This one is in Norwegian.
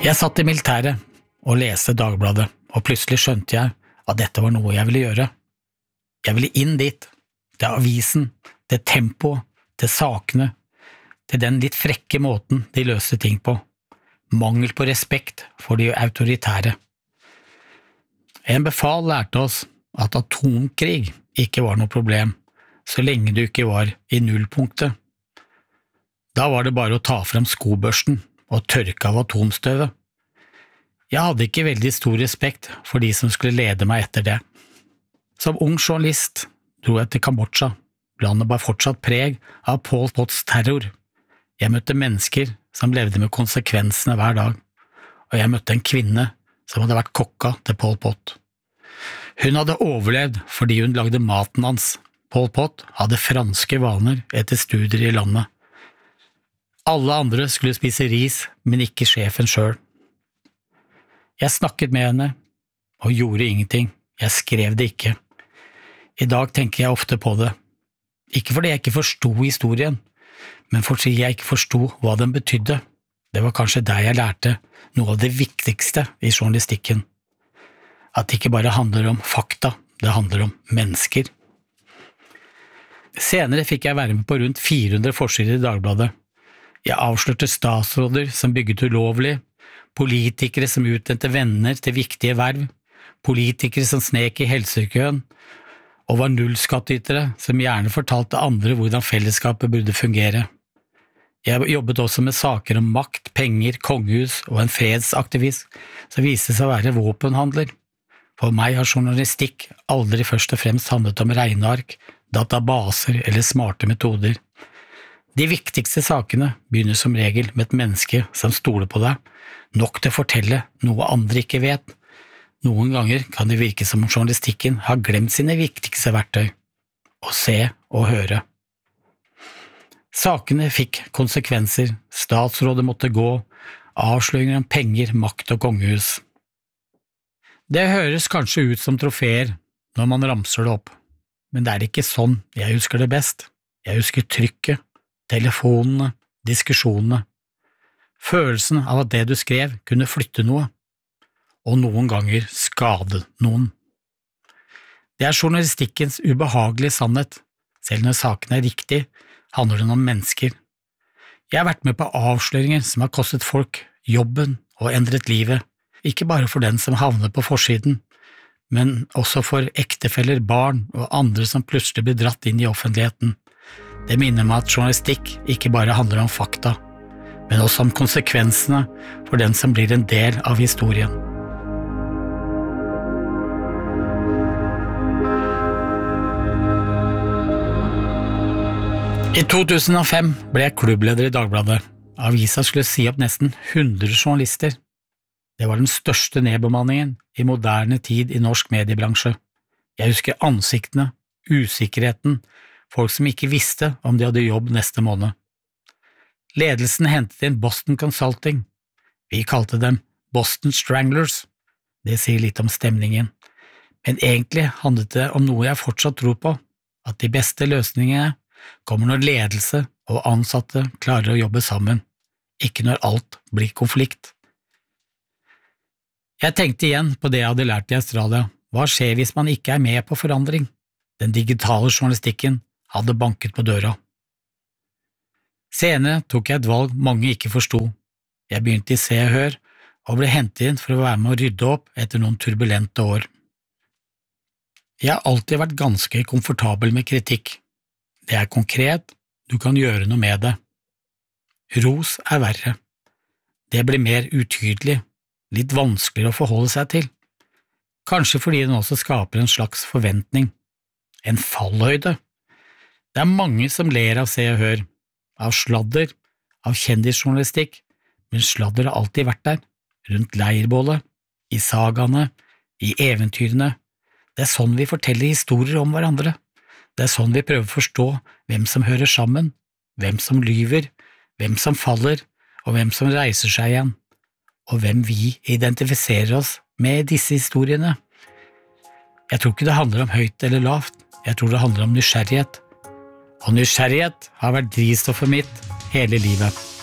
Jeg satt i militæret og leste Dagbladet, og plutselig skjønte jeg at dette var noe jeg ville gjøre. Jeg ville inn dit, til avisen, til tempo, til sakene, til den litt frekke måten de løste ting på. Mangel på respekt for de autoritære. En befal lærte oss at atomkrig ikke var noe problem, så lenge du ikke var i nullpunktet. Da var det bare å ta frem skobørsten og tørke av atomstøvet. Jeg hadde ikke veldig stor respekt for de som skulle lede meg etter det. Som ung journalist dro jeg til Kambodsja. Landet bar fortsatt preg av Pol Pots terror. Jeg møtte mennesker som levde med konsekvensene hver dag, og jeg møtte en kvinne som hadde vært kokka til Pol Pot. Hun hadde overlevd fordi hun lagde maten hans. Pol Pot hadde franske vaner etter studier i landet. Alle andre skulle spise ris, men ikke sjefen selv. Jeg snakket med henne, og gjorde ingenting. Jeg skrev det ikke. I dag tenker jeg ofte på det. Ikke fordi jeg ikke forstod historien, men fordi jeg ikke forstod hva den betydde. Det var kanskje der jeg lærte noe av det viktigste i journalistikken. At det ikke bare handler om fakta, det handler om mennesker. Senere fikk jeg være med på rundt 400 forsider i Dagbladet. Jeg avslørte statsråder som bygget ulovlig, politikere som utnevnte venner til viktige verv, politikere som snek i helsekøen, og var nullskattytere som gjerne fortalte andre hvordan fellesskapet burde fungere. Jeg jobbet også med saker om makt, penger, kongehus og en fredsaktivist som viste seg å være våpenhandler. For meg har journalistikk aldri først og fremst handlet om regneark, databaser eller smarte metoder. De viktigste sakene begynner som regel med et menneske som stoler på deg, nok til å fortelle noe andre ikke vet. Noen ganger kan det virke som om journalistikken har glemt sine viktigste verktøy, å se og høre. Sakene fikk konsekvenser, statsrådet måtte gå, avsløringer om penger, makt og kongehus. Det høres kanskje ut som trofeer når man ramser det opp, men det er ikke sånn jeg husker det best. Jeg husker trykket, telefonene, diskusjonene, følelsen av at det du skrev kunne flytte noe, og noen ganger skade noen. Det er journalistikkens ubehagelige sannhet. Selv når saken er riktig, handler den om mennesker. Jeg har vært med på avsløringer som har kostet folk jobben og endret livet, ikke bare for den som havner på forsiden, men også for ektefeller, barn og andre som plutselig blir dratt inn i offentligheten. Det minner meg at journalistikk ikke bare handler om fakta, men også om konsekvensene for den som blir en del av historien. I 2005 ble jeg klubbleder i Dagbladet. Avisa skulle si opp nesten 100 journalister. Det var den største nedbemanningen i moderne tid i norsk mediebransje. Jeg husker ansiktene, usikkerheten, folk som ikke visste om de hadde jobb neste måned. Ledelsen hentet inn Boston Consulting. Vi kalte dem Boston Stranglers. Det sier litt om stemningen. Men egentlig handlet det om noe jeg fortsatt tror på, at de beste løsningene kommer når ledelse og ansatte klarer å jobbe sammen, ikke når alt blir konflikt. Jeg tenkte igjen på det jeg hadde lært i Australia. Hva skjer hvis man ikke er med på forandring? Den digitale journalistikken hadde banket på døra. Senere tok jeg et valg mange ikke forstod. Jeg begynte i Se og Hør, og ble hentet inn for å være med å rydde opp etter noen turbulente år. Jeg har alltid vært ganske komfortabel med kritikk. Det er konkret, du kan gjøre noe med det. Ros er verre. Det blir mer utydelig, litt vanskeligere å forholde seg til. Kanskje fordi den også skaper en slags forventning. En fallhøyde. Det er mange som ler av Se og Hør, av sladder, av kjendisjournalistikk, men sladder har alltid vært der, rundt leirbålet, i sagaene, i eventyrene. Det er sånn vi forteller historier om hverandre. Det er sånn vi prøver å forstå hvem som hører sammen, hvem som lyver, hvem som faller, og hvem som reiser seg igjen, og hvem vi identifiserer oss med i disse historiene. Jeg tror ikke det handler om høyt eller lavt, jeg tror det handler om nysgjerrighet. Og nysgjerrighet har vært drivstoffet mitt hele livet.